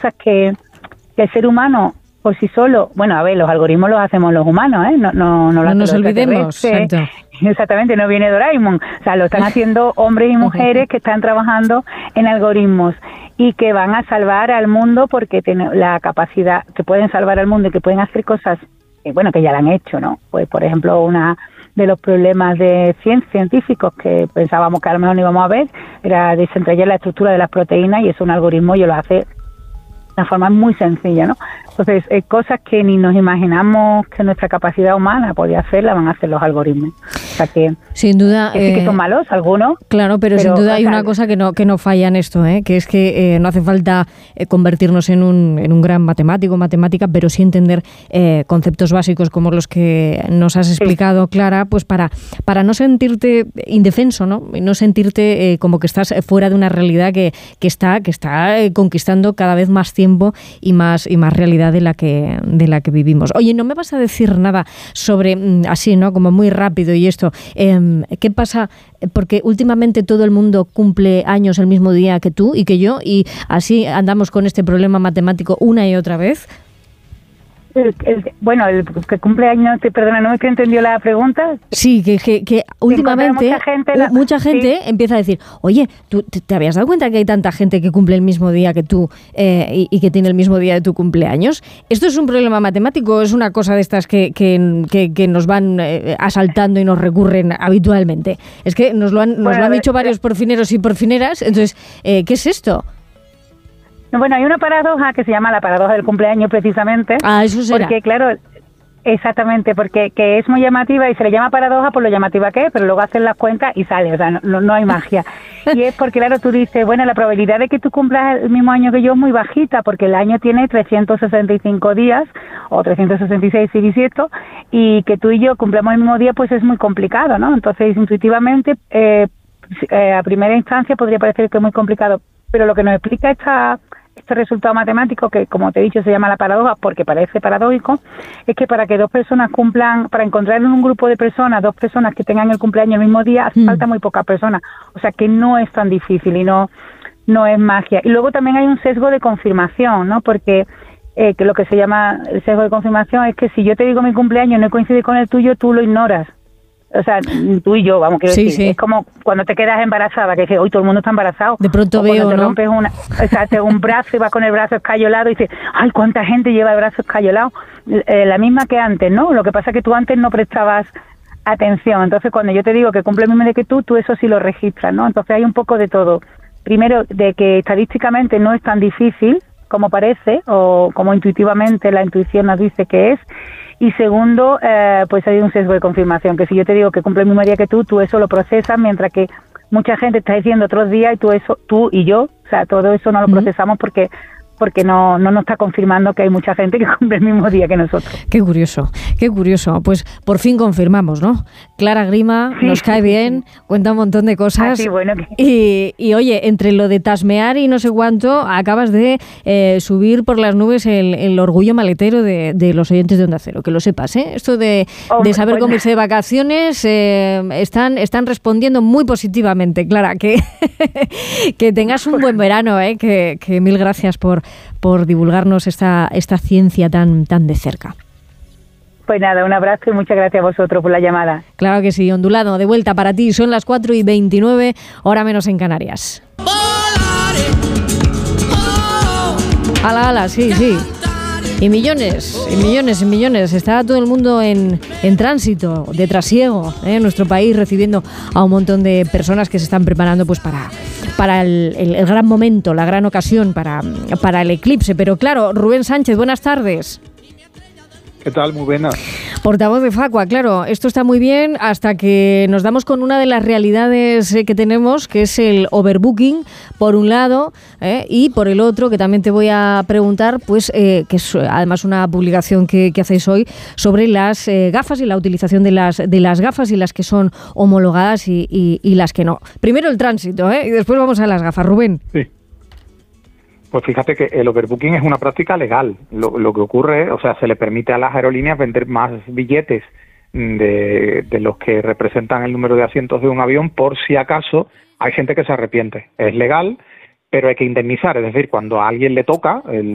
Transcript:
cosas que el ser humano por sí solo, bueno, a ver, los algoritmos los hacemos los humanos, no nos olvidemos. Exactamente, no viene Doraemon, o sea, lo están haciendo hombres y mujeres que están trabajando en algoritmos y que van a salvar al mundo porque tienen la capacidad, que pueden salvar al mundo y que pueden hacer cosas, bueno, que ya la han hecho, ¿no? Pues, por ejemplo, una de los problemas de científicos que pensábamos que a lo mejor no íbamos a ver era desentrañar la estructura de las proteínas, y eso un algoritmo lo hace de una forma muy sencilla, ¿no? Entonces, cosas que ni nos imaginamos que nuestra capacidad humana podía hacer, la van a hacer los algoritmos. O sea que, sin duda, sí que son malos algunos. Claro, pero sin duda hay una cosa que no falla en esto, que es que no hace falta convertirnos en un gran matemático, matemática, pero sí entender conceptos básicos como los que nos has explicado, Clara, pues para no sentirte indefenso, ¿no? Y no sentirte como que estás fuera de una realidad que está conquistando cada vez más tiempo y más realidad de la que vivimos. Oye, ¿no me vas a decir nada sobre, así, ¿no? Como muy rápido y esto, ¿qué pasa? Porque últimamente todo el mundo cumple años el mismo día que tú y que yo, y así andamos con este problema matemático una y otra vez. El que cumple años, perdona, no me he entendido la pregunta. Sí, que últimamente mucha gente empieza a decir, oye, ¿tú te habías dado cuenta que hay tanta gente que cumple el mismo día que tú y que tiene el mismo día de tu cumpleaños? ¿Esto es un problema matemático o es una cosa de estas que nos van asaltando y nos recurren habitualmente? Es que nos lo han dicho varios porfineros y porfineras, entonces, ¿qué es esto? Bueno, hay una paradoja que se llama la paradoja del cumpleaños, precisamente. Ah, eso será. Porque, claro, exactamente, porque que es muy llamativa y se le llama paradoja por lo llamativa que es, pero luego hacen las cuentas y sale, o sea, no hay magia. Y es porque, claro, tú dices, bueno, la probabilidad de que tú cumplas el mismo año que yo es muy bajita, porque el año tiene 365 días, o 366 si bisiesto, y que tú y yo cumplamos el mismo día, pues es muy complicado, ¿no? Entonces, intuitivamente, a primera instancia podría parecer que es muy complicado, pero lo que nos explica este resultado matemático, que como te he dicho se llama la paradoja porque parece paradójico, es que para que dos personas cumplan, para encontrar en un grupo de personas, dos personas que tengan el cumpleaños el mismo día, hace falta muy pocas personas, o sea que no es tan difícil y no es magia. Y luego también hay un sesgo de confirmación, ¿no? Porque que lo que se llama el sesgo de confirmación es que si yo te digo mi cumpleaños no coincide con el tuyo, tú lo ignoras. O sea, tú y yo, quiero decir, sí. Es como cuando te quedas embarazada, que dices, hoy todo el mundo está embarazado. De pronto veo, cuando te rompes un brazo y vas con el brazo escayolado y dices, ay, cuánta gente lleva el brazo escayolado. La misma que antes, ¿no? Lo que pasa es que tú antes no prestabas atención. Entonces, cuando yo te digo que cumple el mismo día que tú eso sí lo registras, ¿no? Entonces hay un poco de todo. Primero, de que estadísticamente no es tan difícil como parece, o como intuitivamente la intuición nos dice que es. Y segundo, pues hay un sesgo de confirmación, que si yo te digo que cumple el mismo día que tú eso lo procesas, mientras que mucha gente está diciendo otros días y tú y yo, o sea, todo eso no lo procesamos porque no nos está confirmando que hay mucha gente que cumple el mismo día que nosotros. Qué curioso. Pues por fin confirmamos, ¿no? Clara Grima, sí, nos cae bien, cuenta un montón de cosas. Sí, bueno, y oye, entre lo de tasmear y no sé cuánto, acabas de subir por las nubes el orgullo maletero de los oyentes de Onda Cero, que lo sepas, ¿eh? Esto de saber cómo irse de vacaciones, están respondiendo muy positivamente, Clara, que tengas un buen verano, que mil gracias por divulgarnos esta ciencia tan de cerca. Pues nada, un abrazo y muchas gracias a vosotros por la llamada. Claro que sí, Ondulado, de vuelta para ti. Son las 4:29, hora menos en Canarias. ¡Hala, sí! Y millones. Está todo el mundo en tránsito, de trasiego, en nuestro país, recibiendo a un montón de personas que se están preparando pues para el gran momento, la gran ocasión, para el eclipse. Pero claro, Rubén Sánchez, buenas tardes. ¿Qué tal? Muy buenas. Portavoz de Facua, claro, esto está muy bien hasta que nos damos con una de las realidades que tenemos, que es el overbooking, por un lado, y por el otro, que también te voy a preguntar, pues que es además una publicación que hacéis hoy sobre las gafas y la utilización de las gafas y las que son homologadas y las que no. Primero el tránsito, y después vamos a las gafas. Rubén. Sí. Pues fíjate que el overbooking es una práctica legal. Lo que ocurre, o sea, se le permite a las aerolíneas vender más billetes de los que representan el número de asientos de un avión por si acaso hay gente que se arrepiente. Es legal, pero hay que indemnizar. Es decir, cuando a alguien le toca,